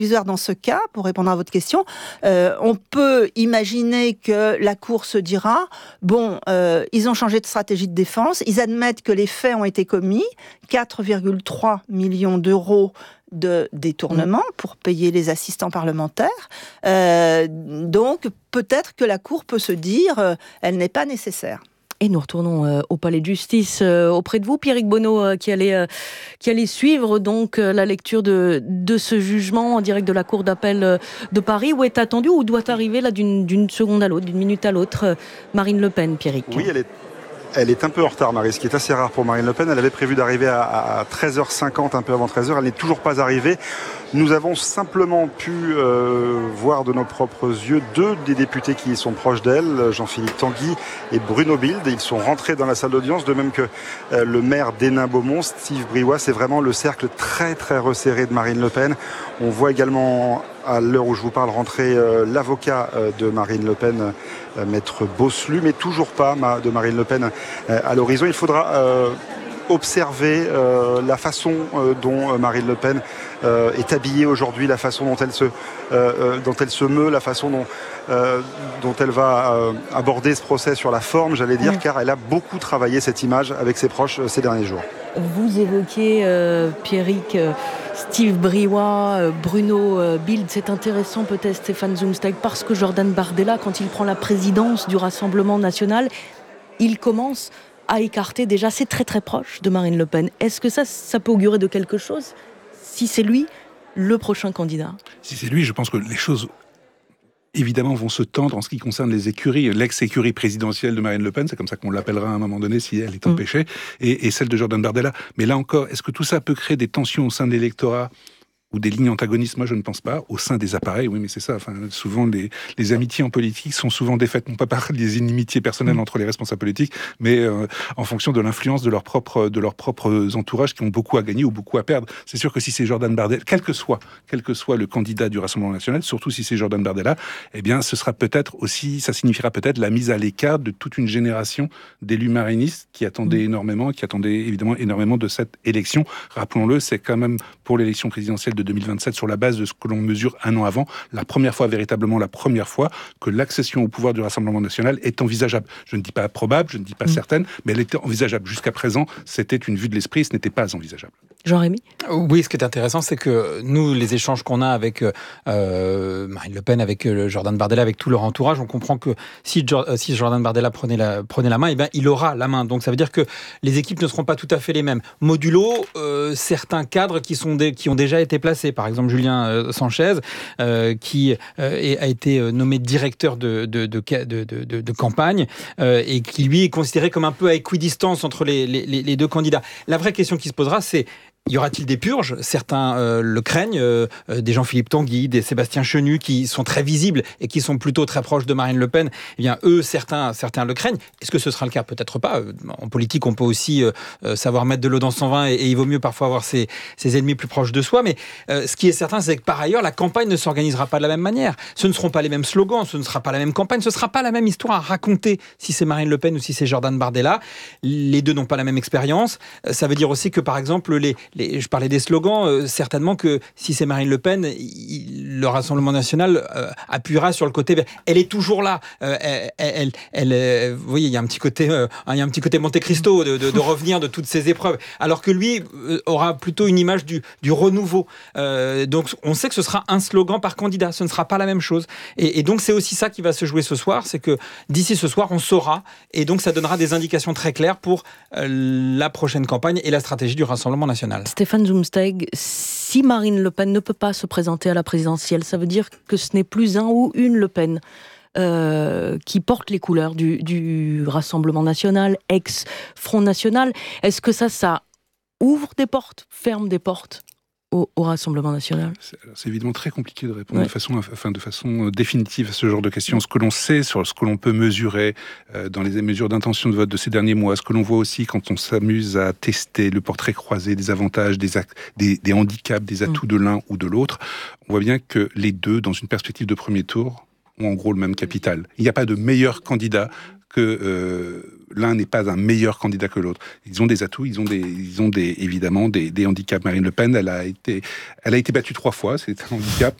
provisoire dans ce cas, pour répondre à votre question. On peut imaginer que la Cour se dira, ils ont changé de stratégie de défense, ils admettent que les faits ont été commis, 4,3 millions d'euros de détournement pour payer les assistants parlementaires. Donc, peut-être que la Cour peut se dire, elle n'est pas nécessaire. Et nous retournons au Palais de Justice auprès de vous, Pierrick Bonneau, qui allait suivre donc la lecture de ce jugement en direct de la Cour d'appel de Paris. Où est attendu, où doit arriver là d'une seconde à l'autre, d'une minute à l'autre, Marine Le Pen, Pierrick? Oui, elle est un peu en retard, Marie, ce qui est assez rare pour Marine Le Pen. Elle avait prévu d'arriver à 13h50, un peu avant 13h. Elle n'est toujours pas arrivée. Nous avons simplement pu voir de nos propres yeux deux des députés qui sont proches d'elle, Jean-Philippe Tanguy et Bruno Bilde. Ils sont rentrés dans la salle d'audience, de même que le maire d'Hénin-Beaumont, Steve Briouat. C'est vraiment le cercle très très resserré de Marine Le Pen. On voit également, à l'heure où je vous parle, rentrer l'avocat de Marine Le Pen, Maître Bosselu, mais toujours pas de Marine Le Pen à l'horizon. Il faudra observer la façon dont Marine Le Pen est habillée aujourd'hui, la façon dont elle se meut, la façon dont elle va aborder ce procès sur la forme, j'allais dire, car elle a beaucoup travaillé cette image avec ses proches ces derniers jours. Vous évoquiez, Pierrick, Steve Briouat, Bruno Bilde. C'est intéressant peut-être, Stéphane Zumsteg, parce que Jordan Bardella, quand il prend la présidence du Rassemblement national, il commence à écarter déjà, c'est très très proche de Marine Le Pen. Est-ce que ça peut augurer de quelque chose, si c'est lui le prochain candidat? Si c'est lui, je pense que les choses évidemment vont se tendre en ce qui concerne les écuries. L'ex-écurie présidentielle de Marine Le Pen, c'est comme ça qu'on l'appellera à un moment donné si elle est empêchée, et celle de Jordan Bardella. Mais là encore, est-ce que tout ça peut créer des tensions au sein de l'électorat ou des lignes antagonistes? Moi, je ne pense pas. Au sein des appareils, oui, mais c'est ça. Enfin, souvent, les amitiés en politique sont souvent défaites, non pas par des inimitiés personnelles entre les responsables politiques, mais en fonction de l'influence de leurs propres entourages qui ont beaucoup à gagner ou beaucoup à perdre. C'est sûr que si c'est Jordan Bardella, quel que soit le candidat du Rassemblement national, surtout si c'est Jordan Bardella, eh bien, ça signifiera peut-être la mise à l'écart de toute une génération d'élus marinistes qui attendaient évidemment énormément de cette élection. Rappelons-le, c'est quand même pour l'élection présidentielle de 2027, sur la base de ce que l'on mesure un an avant, véritablement la première fois que l'accession au pouvoir du Rassemblement national est envisageable. Je ne dis pas probable, je ne dis pas certaine, mais elle était envisageable. Jusqu'à présent, c'était une vue de l'esprit, ce n'était pas envisageable. Jean-Rémy ? Oui, ce qui est intéressant, c'est que nous, les échanges qu'on a avec Marine Le Pen, avec Jordan Bardella, avec tout leur entourage, on comprend que si Jordan Bardella prenait la main, eh bien, il aura la main. Donc ça veut dire que les équipes ne seront pas tout à fait les mêmes. Modulo, certains cadres qui ont déjà été placés. Par exemple, Julien Sanchez, qui a été nommé directeur de campagne et qui, lui, est considéré comme un peu à équidistance entre les deux candidats. La vraie question qui se posera, c'est: y aura-t-il des purges ? Certains le craignent, des Jean-Philippe Tanguy, des Sébastien Chenu, qui sont très visibles et qui sont plutôt très proches de Marine Le Pen. Eh bien, eux, certains le craignent. Est-ce que ce sera le cas ? Peut-être pas. En politique, on peut aussi savoir mettre de l'eau dans son vin, et il vaut mieux parfois avoir ses ennemis plus proches de soi. Mais ce qui est certain, c'est que par ailleurs, la campagne ne s'organisera pas de la même manière. Ce ne seront pas les mêmes slogans, ce ne sera pas la même campagne, ce ne sera pas la même histoire à raconter si c'est Marine Le Pen ou si c'est Jordan Bardella. Les deux n'ont pas la même expérience. Ça veut dire aussi que, par exemple, je parlais des slogans, certainement que si c'est Marine Le Pen, le Rassemblement national appuiera sur le côté. Elle est toujours là. Vous voyez, il y a un petit côté Monte Cristo de revenir de toutes ces épreuves. Alors que lui aura plutôt une image du renouveau. Donc, on sait que ce sera un slogan par candidat. Ce ne sera pas la même chose. Et donc, c'est aussi ça qui va se jouer ce soir. C'est que d'ici ce soir, on saura. Et donc, ça donnera des indications très claires pour la prochaine campagne et la stratégie du Rassemblement national. Stéphane Zumsteg, si Marine Le Pen ne peut pas se présenter à la présidentielle, ça veut dire que ce n'est plus un ou une Le Pen qui porte les couleurs du Rassemblement national, ex-Front national. Est-ce que ça ouvre des portes, ferme des portes au Rassemblement national? C'est évidemment très compliqué de répondre de façon définitive à ce genre de questions. Ce que l'on sait, sur ce que l'on peut mesurer dans les mesures d'intention de vote de ces derniers mois, ce que l'on voit aussi quand on s'amuse à tester le portrait croisé des avantages, des handicaps, des atouts de l'un ou de l'autre, on voit bien que les deux, dans une perspective de premier tour, ont en gros le même capital. Il n'y a pas de meilleur candidat que l'un n'est pas un meilleur candidat que l'autre. Ils ont des atouts, ils ont évidemment des handicaps. Marine Le Pen, elle a été battue 3 fois, c'est un handicap.